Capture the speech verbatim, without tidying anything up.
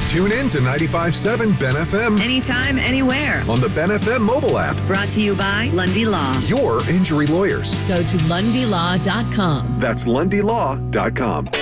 Tune in to ninety-five point seven Ben F M Anytime, anywhere. on the Ben F M mobile app. Brought to you by Lundy Law. Your injury lawyers. Go to lundy law dot com. That's lundy law dot com.